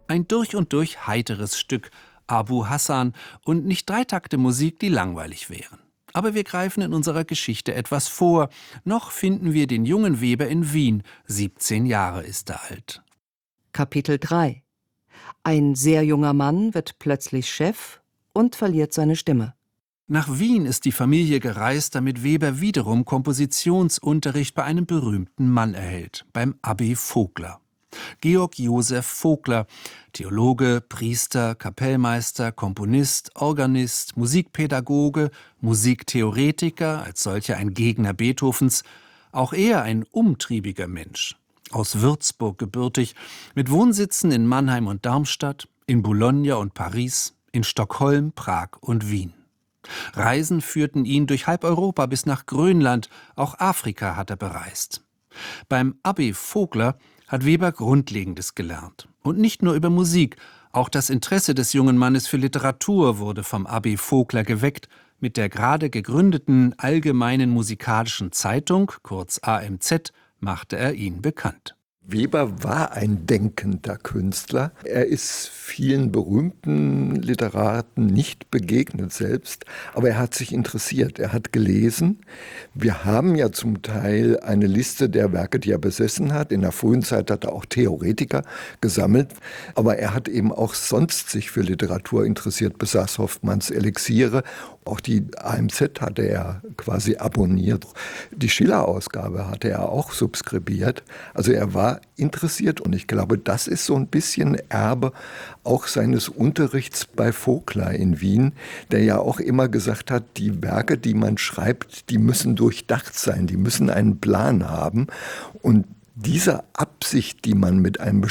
Ein durch und durch heiteres Stück, Abu Hassan, und nicht 3 Takte Musik, die langweilig wären. Aber wir greifen in unserer Geschichte etwas vor. Noch finden wir den jungen Weber in Wien. 17 Jahre ist er alt. Kapitel 3: Ein sehr junger Mann wird plötzlich Chef und verliert seine Stimme. Nach Wien ist die Familie gereist, damit Weber wiederum Kompositionsunterricht bei einem berühmten Mann erhält, beim Abbé Vogler. Georg Joseph Vogler, Theologe, Priester, Kapellmeister, Komponist, Organist, Musikpädagoge, Musiktheoretiker, als solcher ein Gegner Beethovens, auch er ein umtriebiger Mensch. Aus Würzburg gebürtig, mit Wohnsitzen in Mannheim und Darmstadt, in Bologna und Paris, in Stockholm, Prag und Wien. Reisen führten ihn durch halb Europa bis nach Grönland, auch Afrika hat er bereist. Beim Abbé Vogler hat Weber Grundlegendes gelernt. Und nicht nur über Musik, auch das Interesse des jungen Mannes für Literatur wurde vom Abbé Vogler geweckt. Mit der gerade gegründeten Allgemeinen Musikalischen Zeitung, kurz AMZ, machte er ihn bekannt. Weber war ein denkender Künstler. Er ist vielen berühmten Literaten nicht begegnet selbst, aber er hat sich interessiert, er hat gelesen. Wir haben ja zum Teil eine Liste der Werke, die er besessen hat. In der frühen Zeit hat er auch Theoretiker gesammelt, aber er hat eben auch sonst sich für Literatur interessiert, besaß Hoffmanns Elixiere. Auch die AMZ hatte er quasi abonniert. Die Schiller-Ausgabe hatte er auch subskribiert. Also er war interessiert und ich glaube, das ist so ein bisschen Erbe auch seines Unterrichts bei Vogler in Wien, der ja auch immer gesagt hat, die Werke, die man schreibt, die müssen durchdacht sein, die müssen einen Plan haben und diese Absicht, die man mit einem